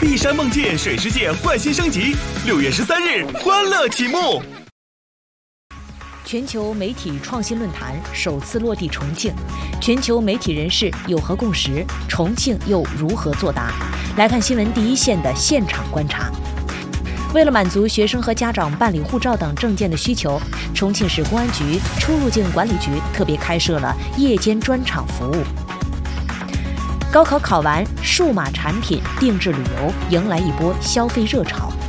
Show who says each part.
Speaker 1: 碧山梦界水世界焕新升级，6月13日欢乐启幕。
Speaker 2: 全球媒体创新论坛首次落地重庆，全球媒体人士有何共识？重庆又如何作答？来看新闻第一线的现场观察。为了满足学生和家长办理护照等证件的需求，重庆市公安局出入境管理局特别开设了夜间专场服务。高考考完，数码产品定制旅游迎来一波消费热潮。